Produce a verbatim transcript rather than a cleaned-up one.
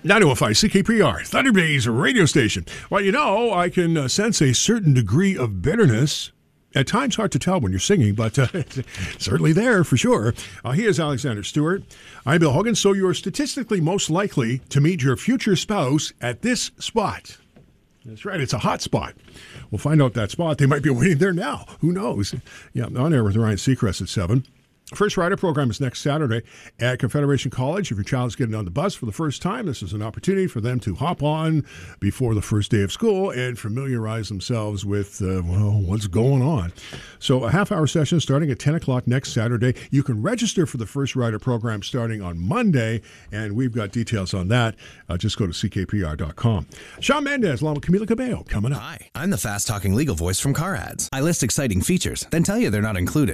nine oh five C K P R, Thunder Bay's radio station. Well, you know, I can uh, sense a certain degree of bitterness. At times, hard to tell when you're singing, but uh, certainly there for sure. Uh, he is Alexander Stewart. I'm Bill Hogan. So you're statistically most likely to meet your future spouse at this spot. That's right. It's a hot spot. We'll find out that spot. They might be waiting there now. Who knows? Yeah, on air with Ryan Seacrest at seven. First Rider program is next Saturday at Confederation College. If your child's getting on the bus for the first time, this is an opportunity for them to hop on before the first day of school and familiarize themselves with, uh, well, what's going on. So a half-hour session starting at ten o'clock next Saturday. You can register for the First Rider program starting on Monday, and we've got details on that. Uh, just go to C K P R dot com. Shawn Mendes along with Camila Cabello coming up. Hi, I'm the fast-talking legal voice from Car Ads. I list exciting features, then tell you they're not included.